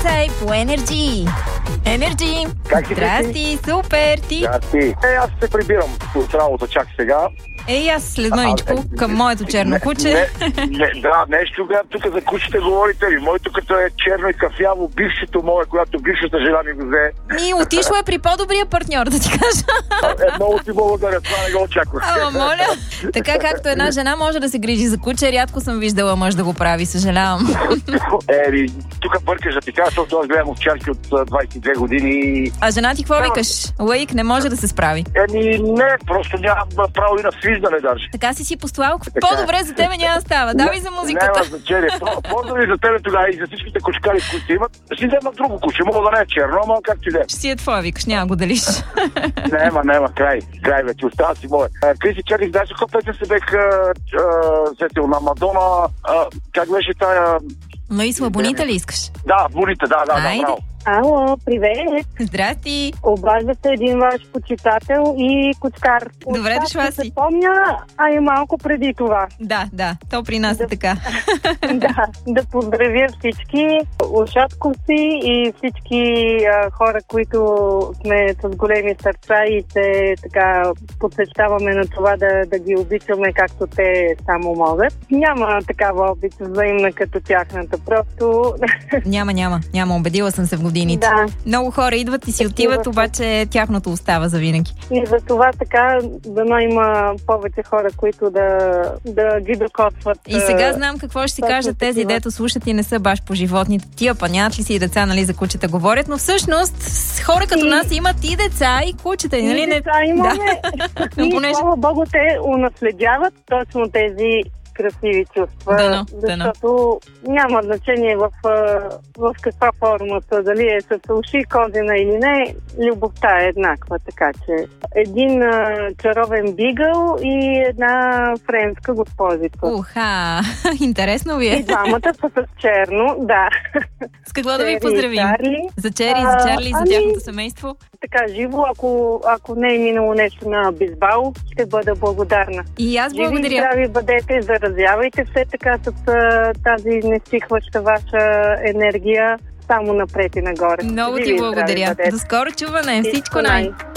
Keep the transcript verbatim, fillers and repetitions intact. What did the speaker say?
Цай по Енерджи. Енерджи! Как си? Здрасти, супер, ти? Здрасти. Е, аз се прибирам от работа чак сега. Ей, аз след мъничко към моето черно куче. Не, не, да, нещо гледам тук за кучите говорите ли. Моето като е черно и кафяво, бившето мое, която бившата жена ми го взе. Ми, отишло е при по-добрия партньор, да ти кажа. Е, много ти благодаря, това не го очаквах. Ама, моля, така както една жена може да се грижи за куче, рядко съм виждала мъж да го прави, съжалявам. Е, тук бъркаш да ти кажа, защото аз гледам овчарки от двайсет и две години. А жена ти какво викаш? Лаик не може да се справи. Еми, не, просто нямам право и на свиждане даже. Така си си постоял. По-добре за тебе няма да става. Давай за музиката. Няма значение. Поздрави за тебе тогава и за всичките кучкари, които имат. Ще взема друго куче. Мога да не е черно, ама как ти де. Ще си е твоя, викаш, няма го делиш. Нема, нема, край. Край вече, остава си моя. Криси, чакай, знаеш какво песен се бех сетил на Мадона. А, как беше тая... Лаисла Бонита ли искаш? Да, Бонита, да, да, да, браво. Ало, привет! Здрасти! Обажда се един ваш почитател и кучкар. Добре дошла си. се помня, а и малко преди това. Да, да, то при нас да, е така. Да, да поздравя всички ушатковци и всички а, хора, които сме с големи сърца и се така подсещаваме на това да, да ги обичаме както те само могат. Няма такава обич взаимна като тяхната, просто... Няма, няма, няма, убедила съм се в годините. Да. Много хора идват и си отиват, обаче тяхното остава завинаги. И за това така, дано има повече хора, които да, да ги докосват. И сега знам какво ще си кажат тези, дето слушат и не са баш по животните. Тия па нямат ли си и деца, нали, за кучета говорят, но всъщност хора като и... нас имат и деца, и кучета. И нали? деца имаме. Да. И понеже... слава Богу, те унаследяват точно тези красиви чувства, дано, защото дано. Няма значение в, в каква форма са, дали е с уши, козина или не, любовта е еднаква, така че един а, чаровен бигъл и една френска госпожица. Уха, интересно ви е. И двамата са с черно, да. С какво да ви поздравим? Чарли. За Чери, за Чарли и за ами, тяхното семейство? Така, живо, ако, ако не е минало нещо на бейсбол, ще бъда благодарна. И аз благодаря. Живи, здрави бъдете, заразявайте все така с тази нестихваща ваша енергия само напред и нагоре. Много Живи, ти благодаря. Здрави, до скоро чуване. Всичко най.